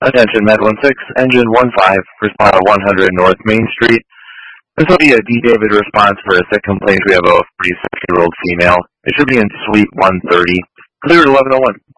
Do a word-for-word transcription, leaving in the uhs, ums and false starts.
Attention Med one six, Engine one five, respond to one hundred North Main Street. This will be a D. David response for a sick complaint. We have a forty-six-year-old female. It should be in Suite one thirty. Clear at eleven oh one.